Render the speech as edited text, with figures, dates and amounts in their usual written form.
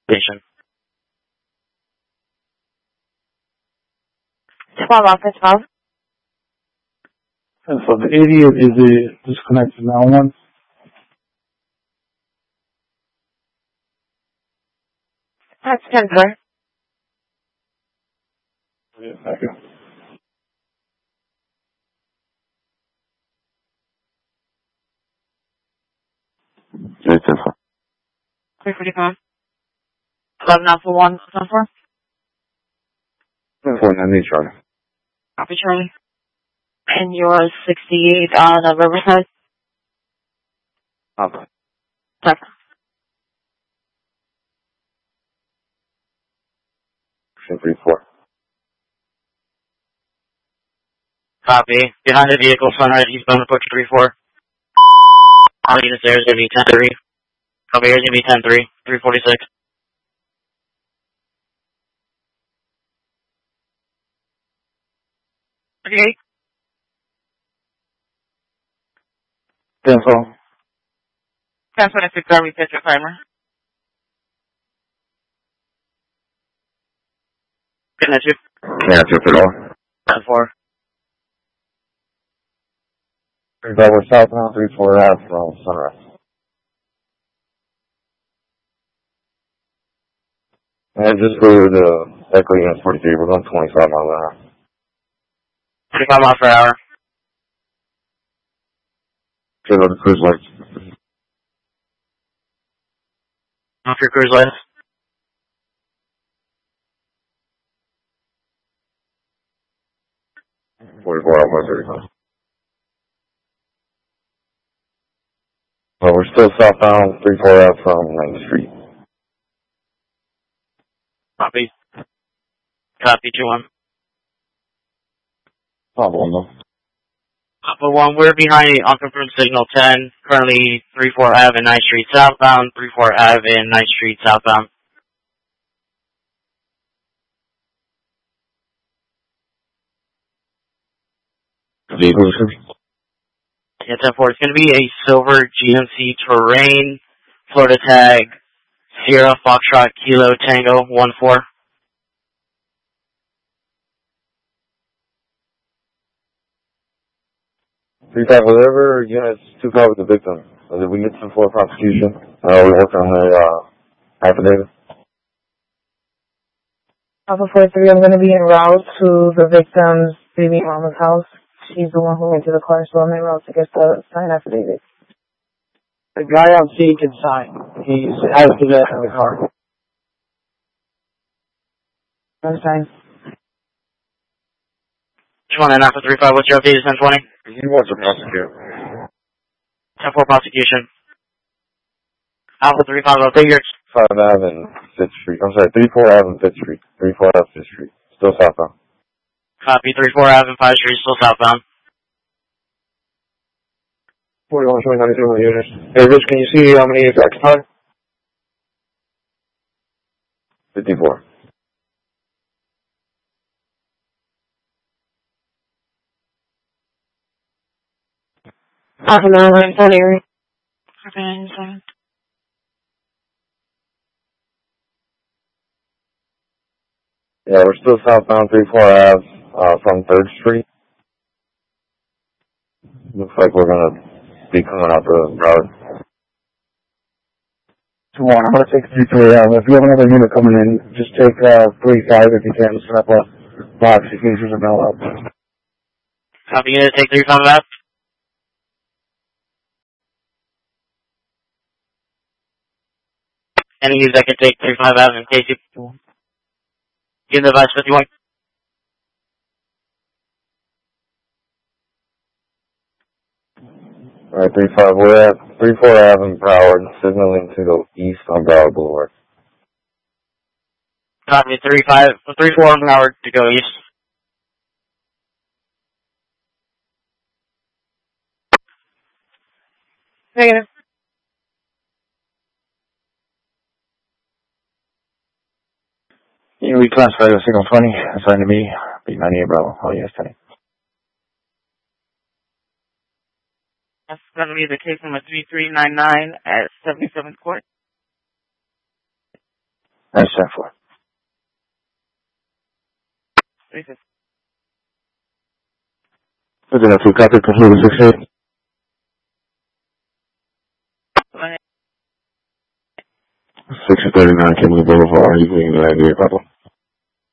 Station. 12 Office 12. And so the idiot is a disconnected now one. That's 10 4. Wait a second. Yeah, 10-4. 345. 11 Alpha 1, 10 4. 10-4, 98 Charlie. Copy, Charlie. And you're 68 on Riverside? Papa. Pepper. 3-4. Copy. Behind the vehicle, front right, eastbound approach 3-4. All units there is going to be 10-3. Copy, here is going to be 10-3. 346. Okay. 10-4. 1026, I reset your timer. Getting at you. Can't answer at all. 10-4. 35, we're southbound, 3-4 out from Sunrise. And just for the Echo Unit 43, we're going 25 miles an hour. 25 miles per hour. Turn on the cruise lights. Off your cruise lights. $44 out, 135. Well, we're still southbound, 3-4 out from 9th Street. Copy. Copy, 2-1. Papa 1 though. Papa 1, we're behind unconfirmed signal 10, currently 34 Ave and 9th Street southbound, 34 Ave and 9th Street southbound. Vehicle description? Yeah, 10-4. It's going to be a silver GMC Terrain, Florida tag, Sierra Foxtrot Kilo Tango 1-4. 3-5, whatever units 2-5 with the victim. Did we get some for prosecution? We worked on the affidavit. Alpha 43, I'm going to be en route to the victim's baby mama's house. She's the one who went to the car, so I'm en route to get the signed affidavit. The guy on scene can sign. He has to get in the car. I'm signed. 2-1 and Alpha 35, what's your update? 10-20? He wants to prosecute. 10-4 prosecution. Alpha 35, update your 5 Ave and 5th Street. I'm sorry, 3-4 Ave and 5th Street. 3-4 Ave, 5th Street. Still southbound. copy. 34 Ave and 5th Street, still southbound. 41 showing 92 on the units. Hey, Rich, can you see how many is occupied? 54. Half an hour in that area. Yeah, we're still southbound 34 Ave from 3rd Street. Looks like we're going to be coming out the road. 2-1, I'm going to take 3-3 Ave. If you have another unit coming in, just take 3-5 if you can. Set up a box in case there's a bell up. Copy, unit, take 35 Ave. Any units that can take 35 Ave in case you give the device 51. Alright, 3-5, we're at 34 Ave in Broward, signaling to go east on Broward Boulevard. Copy, 34 an hour to go east. Negative. You reclassify the signal 20, assigned to me, B98 Bravo. Oh, yes, 10. That's going to be the case number 3399 at 77th Court. That's 10-4. 350. Is it a 2 copy, completely 68? Go ahead. 639 Kimberly Boulevard, you can get an idea, couple.